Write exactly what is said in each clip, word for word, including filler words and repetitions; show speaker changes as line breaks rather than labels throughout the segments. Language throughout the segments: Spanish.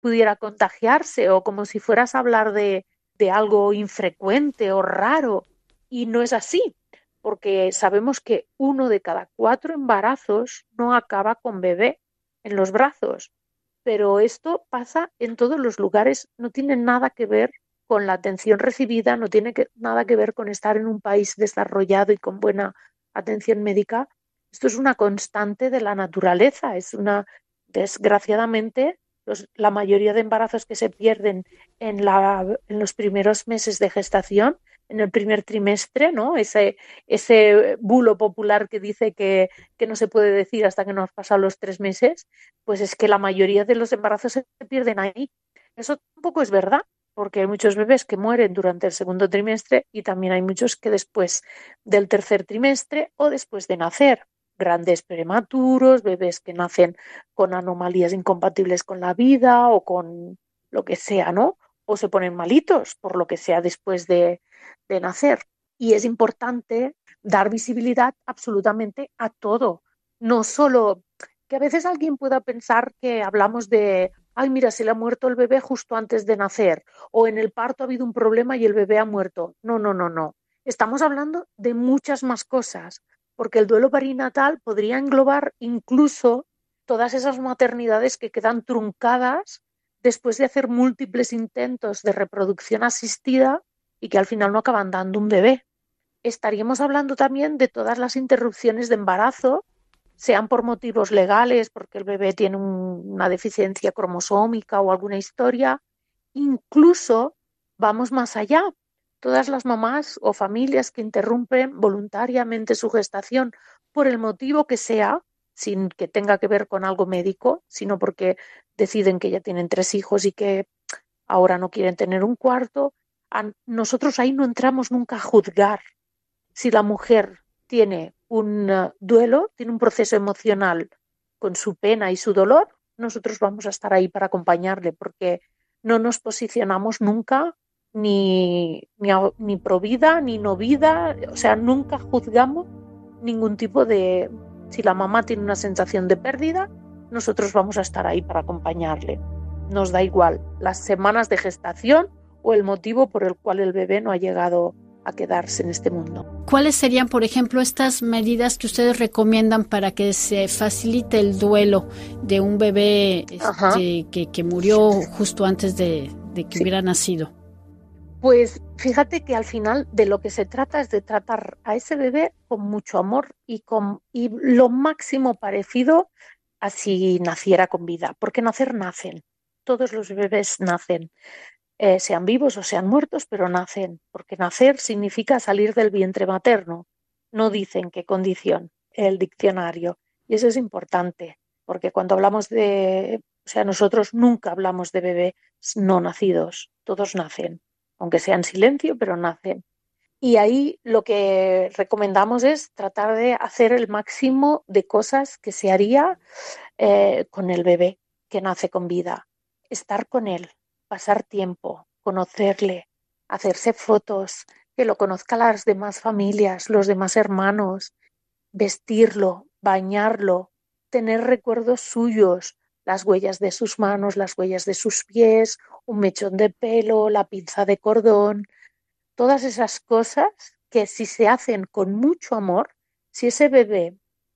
pudiera contagiarse o como si fueras a hablar de, de algo infrecuente o raro. Y no es así, porque sabemos que uno de cada cuatro embarazos no acaba con bebé en los brazos. Pero esto pasa en todos los lugares, no tiene nada que ver con la atención recibida, no tiene que- nada que ver con estar en un país desarrollado y con buena atención médica. Esto es una constante de la naturaleza, es una, desgraciadamente, los- la mayoría de embarazos que se pierden en, la, en los primeros meses de gestación, en el primer trimestre, ¿no? Ese, ese bulo popular que dice que, que no se puede decir hasta que no has pasado los tres meses, pues es que la mayoría de los embarazos se pierden ahí. Eso tampoco es verdad, porque hay muchos bebés que mueren durante el segundo trimestre y también hay muchos que después del tercer trimestre o después de nacer. Grandes prematuros, bebés que nacen con anomalías incompatibles con la vida o con lo que sea, ¿no? O se ponen malitos por lo que sea después de, de nacer. Y es importante dar visibilidad absolutamente a todo, no solo que a veces alguien pueda pensar que hablamos de, ay, mira, se le ha muerto el bebé justo antes de nacer, o en el parto ha habido un problema y el bebé ha muerto. No, no, no, no. Estamos hablando de muchas más cosas, porque el duelo perinatal podría englobar incluso todas esas maternidades que quedan truncadas después de hacer múltiples intentos de reproducción asistida y que al final no acaban dando un bebé. Estaríamos hablando también de todas las interrupciones de embarazo, sean por motivos legales, porque el bebé tiene un- una deficiencia cromosómica o alguna historia, incluso vamos más allá. Todas las mamás o familias que interrumpen voluntariamente su gestación por el motivo que sea, sin que tenga que ver con algo médico, sino porque deciden que ya tienen tres hijos y que ahora no quieren tener un cuarto, a nosotros ahí no entramos nunca a juzgar si la mujer tiene un uh, duelo, tiene un proceso emocional con su pena y su dolor, nosotros vamos a estar ahí para acompañarle porque no nos posicionamos nunca ni, ni, a, ni pro vida ni no vida, o sea, nunca juzgamos ningún tipo de... Si la mamá tiene una sensación de pérdida, nosotros vamos a estar ahí para acompañarle. Nos da igual las semanas de gestación o el motivo por el cual el bebé no ha llegado a quedarse en este mundo.
¿Cuáles serían, por ejemplo, estas medidas que ustedes recomiendan para que se facilite el duelo de un bebé este, que, que murió justo antes de, de que sí. hubiera nacido?
Pues fíjate que al final de lo que se trata es de tratar a ese bebé con mucho amor y, con, y lo máximo parecido a si naciera con vida, porque nacer nacen, todos los bebés nacen. Eh, sean vivos o sean muertos, pero nacen, porque nacer significa salir del vientre materno. No dicen qué condición, el diccionario. Y eso es importante, porque cuando hablamos de, o sea, nosotros nunca hablamos de bebés no nacidos, todos nacen, aunque sea en silencio, pero nacen. Y ahí lo que recomendamos es tratar de hacer el máximo de cosas que se haría eh, con el bebé que nace con vida. Estar con él, pasar tiempo, conocerle, hacerse fotos, que lo conozcan las demás familias, los demás hermanos, vestirlo, bañarlo, tener recuerdos suyos, las huellas de sus manos, las huellas de sus pies, un mechón de pelo, la pinza de cordón, todas esas cosas que si se hacen con mucho amor, si ese bebé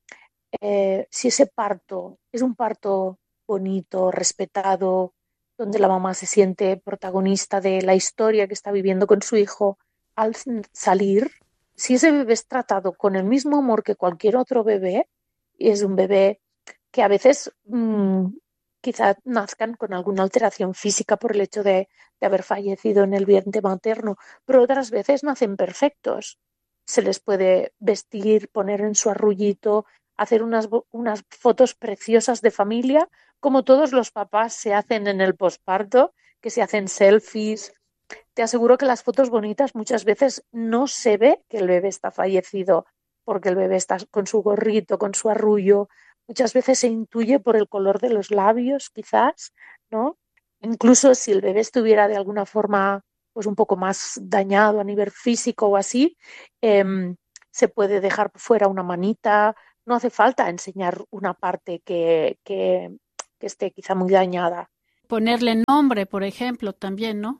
eh, si ese parto es un parto bonito, respetado, donde la mamá se siente protagonista de la historia que está viviendo con su hijo, al salir, si ese bebé es tratado con el mismo amor que cualquier otro bebé, y es un bebé que a veces mmm, quizá nazcan con alguna alteración física por el hecho de, de haber fallecido en el vientre materno, pero otras veces nacen perfectos. Se les puede vestir, poner en su arrullito, hacer unas, unas fotos preciosas de familia, como todos los papás se hacen en el posparto, que se hacen selfies. Te aseguro que las fotos bonitas muchas veces no se ve que el bebé está fallecido, porque el bebé está con su gorrito, con su arrullo. Muchas veces se intuye por el color de los labios, quizás, ¿no? Incluso si el bebé estuviera de alguna forma pues un poco más dañado a nivel físico o así, eh, se puede dejar fuera una manita, no hace falta enseñar una parte que, que, que esté quizá muy dañada.
Ponerle nombre, por ejemplo, también, ¿no?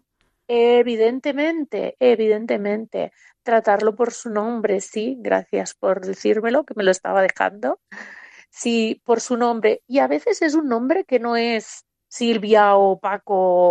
Evidentemente, evidentemente. Tratarlo por su nombre, sí, gracias por decírmelo, que me lo estaba dejando. Sí, por su nombre. Y a veces es un nombre que no es Silvia o Paco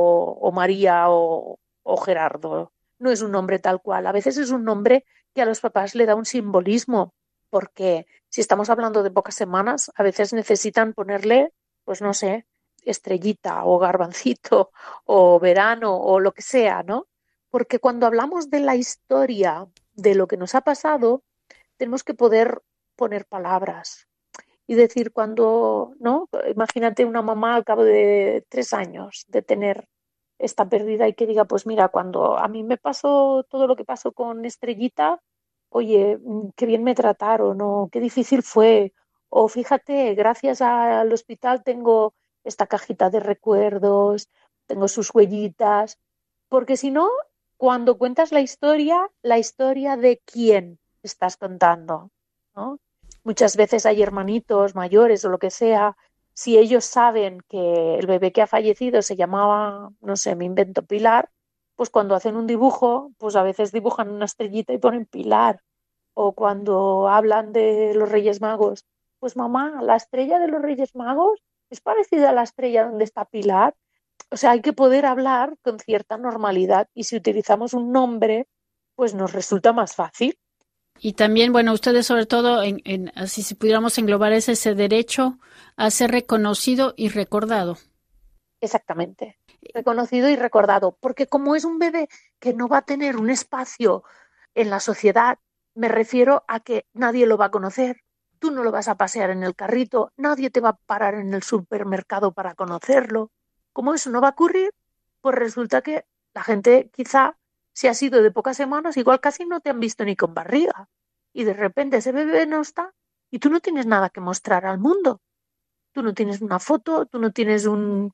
o María o, o Gerardo. No es un nombre tal cual. A veces es un nombre que a los papás le da un simbolismo, porque si estamos hablando de pocas semanas, a veces necesitan ponerle, pues no sé, estrellita o garbancito o verano o lo que sea, ¿no? Porque cuando hablamos de la historia de lo que nos ha pasado, tenemos que poder poner palabras y decir cuando, ¿no? Imagínate una mamá al cabo de tres años de tener esta pérdida y que diga, pues mira, cuando a mí me pasó todo lo que pasó con Estrellita, oye, qué bien me trataron, o qué difícil fue, o fíjate, gracias al hospital tengo esta cajita de recuerdos, tengo sus huellitas, porque si no, cuando cuentas la historia, la historia de quién estás contando, ¿no? Muchas veces hay hermanitos mayores o lo que sea, si ellos saben que el bebé que ha fallecido se llamaba, no sé, me invento Pilar, pues cuando hacen un dibujo, pues a veces dibujan una estrellita y ponen Pilar. O cuando hablan de los Reyes Magos, pues mamá, la estrella de los Reyes Magos es parecida a la estrella donde está Pilar. O sea, hay que poder hablar con cierta normalidad y si utilizamos un nombre, pues nos resulta más fácil.
Y también, bueno, ustedes sobre todo, en, en, así si pudiéramos englobar ese, ese derecho a ser reconocido y recordado.
Exactamente, reconocido y recordado, porque como es un bebé que no va a tener un espacio en la sociedad, me refiero a que nadie lo va a conocer, tú no lo vas a pasear en el carrito, nadie te va a parar en el supermercado para conocerlo. Como eso no va a ocurrir, pues resulta que la gente quizá, si ha sido de pocas semanas, igual casi no te han visto ni con barriga. Y de repente ese bebé no está y tú no tienes nada que mostrar al mundo. Tú no tienes una foto, tú no tienes un...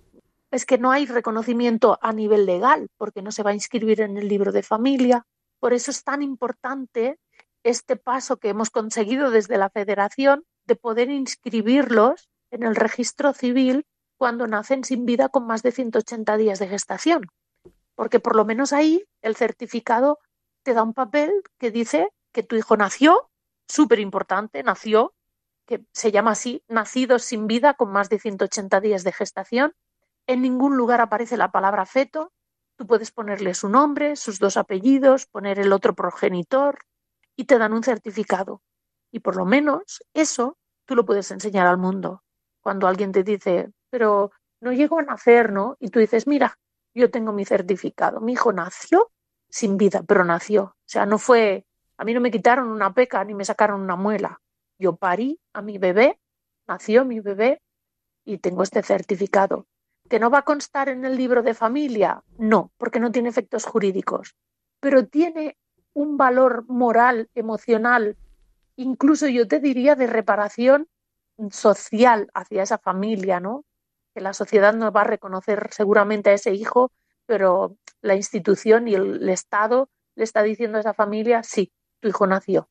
Es que no hay reconocimiento a nivel legal porque no se va a inscribir en el libro de familia. Por eso es tan importante este paso que hemos conseguido desde la Federación de poder inscribirlos en el registro civil cuando nacen sin vida con más de ciento ochenta días de gestación. Porque por lo menos ahí el certificado te da un papel que dice que tu hijo nació, súper importante, nació, que se llama así, nacidos sin vida con más de ciento ochenta días de gestación. En ningún lugar aparece la palabra feto. Tú puedes ponerle su nombre, sus dos apellidos, poner el otro progenitor y te dan un certificado. Y por lo menos eso tú lo puedes enseñar al mundo. Cuando alguien te dice, pero no llegó a nacer, ¿no? Y tú dices, mira, yo tengo mi certificado. Mi hijo nació sin vida, pero nació. O sea, no fue, a mí no me quitaron una peca ni me sacaron una muela. Yo parí a mi bebé, nació mi bebé y tengo este certificado. ¿Que no va a constar en el libro de familia? No, porque no tiene efectos jurídicos, pero tiene un valor moral, emocional, incluso yo te diría de reparación social hacia esa familia, ¿no? Que la sociedad no va a reconocer seguramente a ese hijo, pero la institución y el, el Estado le está diciendo a esa familia, sí, tu hijo nació.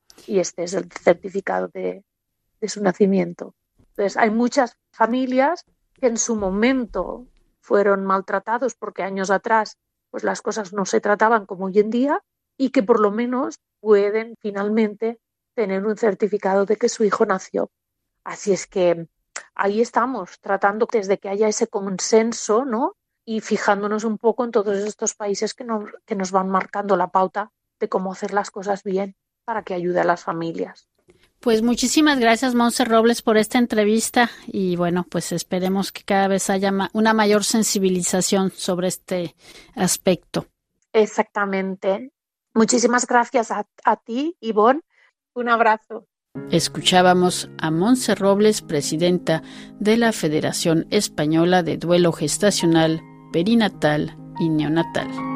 Y este es el certificado de, de su nacimiento. Entonces, hay muchas familias que en su momento fueron maltratados porque años atrás pues las cosas no se trataban como hoy en día y que por lo menos pueden finalmente tener un certificado de que su hijo nació. Así es que ahí estamos, tratando desde que haya ese consenso, ¿no? Y fijándonos un poco en todos estos países que nos, que nos van marcando la pauta de cómo hacer las cosas bien para que ayude a las familias.
Pues muchísimas gracias, Montse Robles, por esta entrevista y bueno, pues esperemos que cada vez haya ma- una mayor sensibilización sobre este aspecto.
Exactamente. Muchísimas gracias a, a ti, Ivonne. Un abrazo.
Escuchábamos a Montse Robles, presidenta de la Federación Española de Duelo Gestacional, Perinatal y Neonatal.